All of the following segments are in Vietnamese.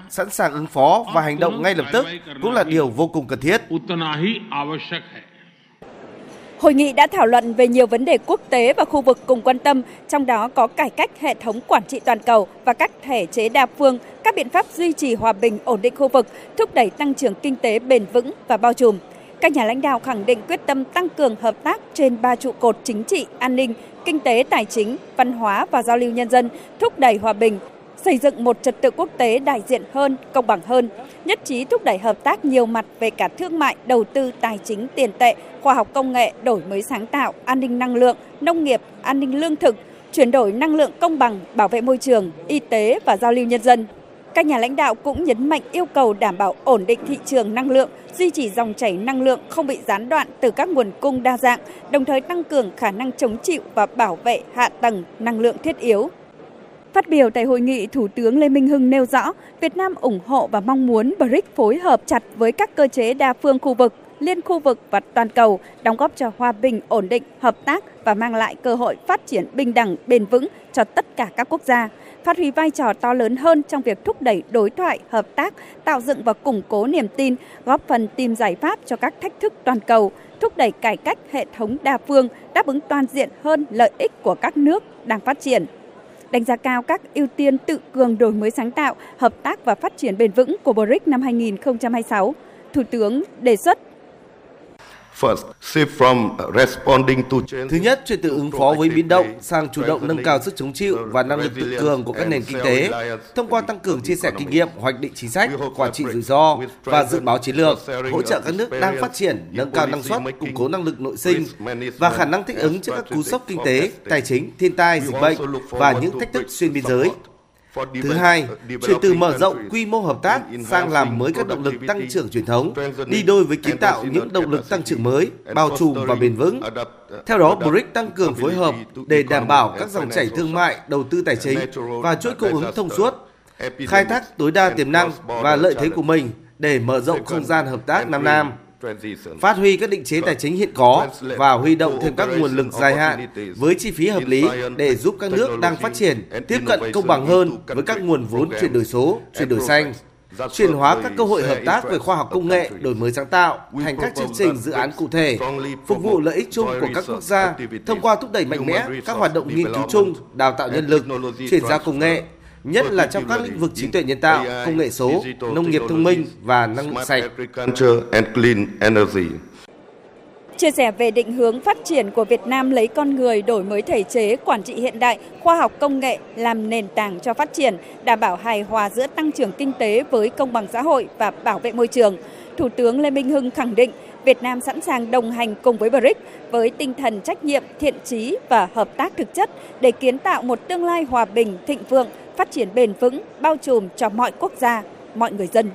sẵn sàng ứng phó và hành động ngay lập tức cũng là điều vô cùng cần thiết. Hội nghị đã thảo luận về nhiều vấn đề quốc tế và khu vực cùng quan tâm, trong đó có cải cách hệ thống quản trị toàn cầu và các thể chế đa phương, các biện pháp duy trì hòa bình ổn định khu vực, thúc đẩy tăng trưởng kinh tế bền vững và bao trùm. Các nhà lãnh đạo khẳng định quyết tâm tăng cường hợp tác trên 3 trụ cột chính trị, an ninh, kinh tế, tài chính, văn hóa và giao lưu nhân dân, thúc đẩy hòa bình, xây dựng một trật tự quốc tế đại diện hơn, công bằng hơn, nhất trí thúc đẩy hợp tác nhiều mặt về cả thương mại, đầu tư, tài chính, tiền tệ, khoa học công nghệ, đổi mới sáng tạo, an ninh năng lượng, nông nghiệp, an ninh lương thực, chuyển đổi năng lượng công bằng, bảo vệ môi trường, y tế và giao lưu nhân dân. Các nhà lãnh đạo cũng nhấn mạnh yêu cầu đảm bảo ổn định thị trường năng lượng, duy trì dòng chảy năng lượng không bị gián đoạn từ các nguồn cung đa dạng, đồng thời tăng cường khả năng chống chịu và bảo vệ hạ tầng năng lượng thiết yếu. Phát biểu tại hội nghị, Thủ tướng Lê Minh Hưng nêu rõ, Việt Nam ủng hộ và mong muốn BRICS phối hợp chặt với các cơ chế đa phương khu vực, liên khu vực và toàn cầu, đóng góp cho hòa bình, ổn định, hợp tác và mang lại cơ hội phát triển bình đẳng, bền vững cho tất cả các quốc gia, phát huy vai trò to lớn hơn trong việc thúc đẩy đối thoại, hợp tác, tạo dựng và củng cố niềm tin, góp phần tìm giải pháp cho các thách thức toàn cầu, thúc đẩy cải cách hệ thống đa phương, đáp ứng toàn diện hơn lợi ích của các nước đang phát triển. Đánh giá cao các ưu tiên tự cường đổi mới sáng tạo, hợp tác và phát triển bền vững của BRICS năm 2026, Thủ tướng đề xuất. Thứ nhất, chuyển từ ứng phó với biến động sang chủ động nâng cao sức chống chịu và năng lực tự cường của các nền kinh tế, thông qua tăng cường chia sẻ kinh nghiệm, hoạch định chính sách, quản trị rủi ro và dự báo chiến lược, hỗ trợ các nước đang phát triển, nâng cao năng suất, củng cố năng lực nội sinh và khả năng thích ứng trước các cú sốc kinh tế, tài chính, thiên tai, dịch bệnh và những thách thức xuyên biên giới. Thứ hai, chuyển từ mở rộng quy mô hợp tác sang làm mới các động lực tăng trưởng truyền thống, đi đôi với kiến tạo những động lực tăng trưởng mới, bao trùm và bền vững. Theo đó, BRICS tăng cường phối hợp để đảm bảo các dòng chảy thương mại, đầu tư tài chính và chuỗi cung ứng thông suốt, khai thác tối đa tiềm năng và lợi thế của mình để mở rộng không gian hợp tác Nam Nam, phát huy các định chế tài chính hiện có và huy động thêm các nguồn lực dài hạn với chi phí hợp lý để giúp các nước đang phát triển tiếp cận công bằng hơn với các nguồn vốn chuyển đổi số, chuyển đổi xanh, chuyển hóa các cơ hội hợp tác về khoa học công nghệ, đổi mới sáng tạo thành các chương trình dự án cụ thể, phục vụ lợi ích chung của các quốc gia thông qua thúc đẩy mạnh mẽ các hoạt động nghiên cứu chung, đào tạo nhân lực, chuyển giao công nghệ, nhất là trong các lĩnh vực trí tuệ nhân tạo, công nghệ số, nông nghiệp thông minh và năng lượng sạch. Chia sẻ về định hướng phát triển của Việt Nam lấy con người đổi mới thể chế, quản trị hiện đại, khoa học công nghệ làm nền tảng cho phát triển, đảm bảo hài hòa giữa tăng trưởng kinh tế với công bằng xã hội và bảo vệ môi trường, Thủ tướng Lê Minh Hưng khẳng định Việt Nam sẵn sàng đồng hành cùng với BRICS với tinh thần trách nhiệm, thiện chí và hợp tác thực chất để kiến tạo một tương lai hòa bình, thịnh vượng, phát triển bền vững, bao trùm cho mọi quốc gia, mọi người dân.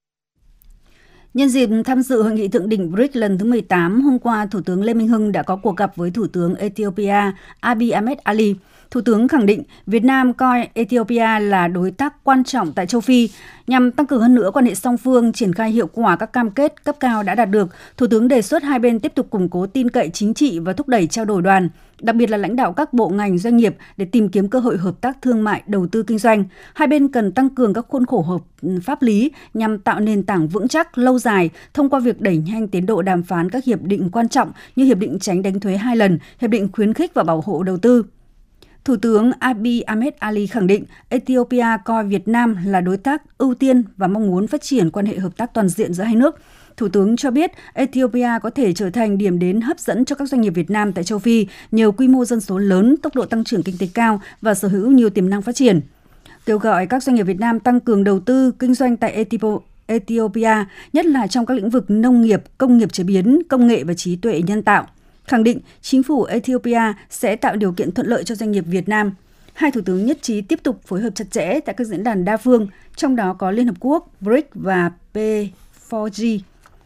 Nhân dịp tham dự hội nghị thượng đỉnh BRICS lần thứ 18, hôm qua Thủ tướng Lê Minh Hưng đã có cuộc gặp với Thủ tướng Ethiopia Abiy Ahmed Ali. Thủ tướng khẳng định Việt Nam coi Ethiopia là đối tác quan trọng tại châu Phi. Nhằm tăng cường hơn nữa quan hệ song phương, triển khai hiệu quả các cam kết cấp cao đã đạt được, Thủ tướng đề xuất hai bên tiếp tục củng cố tin cậy chính trị và thúc đẩy trao đổi đoàn, đặc biệt là lãnh đạo các bộ ngành doanh nghiệp để tìm kiếm cơ hội hợp tác thương mại, đầu tư kinh doanh. Hai bên cần tăng cường các khuôn khổ pháp lý nhằm tạo nền tảng vững chắc, lâu dài thông qua việc đẩy nhanh tiến độ đàm phán các hiệp định quan trọng như Hiệp định tránh đánh thuế 2 lần, Hiệp định khuyến khích và bảo hộ đầu tư. Thủ tướng Abiy Ahmed Ali khẳng định Ethiopia coi Việt Nam là đối tác ưu tiên và mong muốn phát triển quan hệ hợp tác toàn diện giữa hai nước. Thủ tướng cho biết Ethiopia có thể trở thành điểm đến hấp dẫn cho các doanh nghiệp Việt Nam tại châu Phi nhờ quy mô dân số lớn, tốc độ tăng trưởng kinh tế cao và sở hữu nhiều tiềm năng phát triển. Kêu gọi các doanh nghiệp Việt Nam tăng cường đầu tư, kinh doanh tại Ethiopia, nhất là trong các lĩnh vực nông nghiệp, công nghiệp chế biến, công nghệ và trí tuệ nhân tạo. Khẳng định chính phủ Ethiopia sẽ tạo điều kiện thuận lợi cho doanh nghiệp Việt Nam. Hai thủ tướng nhất trí tiếp tục phối hợp chặt chẽ tại các diễn đàn đa phương, trong đó có Liên Hợp Quốc, BRICS và P4G.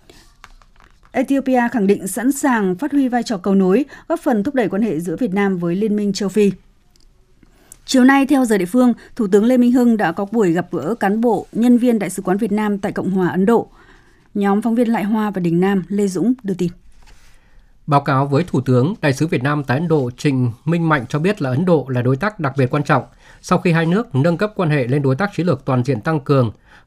Ethiopia khẳng định sẵn sàng phát huy vai trò cầu nối, góp phần thúc đẩy quan hệ giữa Việt Nam với Liên minh châu Phi. Chiều nay, theo giờ địa phương, Thủ tướng Lê Minh Hưng đã có buổi gặp gỡ cán bộ, nhân viên Đại sứ quán Việt Nam tại Cộng hòa Ấn Độ. Nhóm phóng viên Lại Hoa và Đình Nam, Lê Dũng đưa tin. Báo cáo với Thủ tướng, Đại sứ Việt Nam tại Ấn Độ Trịnh Minh Mạnh cho biết là Ấn Độ là đối tác đặc biệt quan trọng sau khi hai nước nâng cấp quan hệ lên đối tác chiến lược toàn diện tăng cường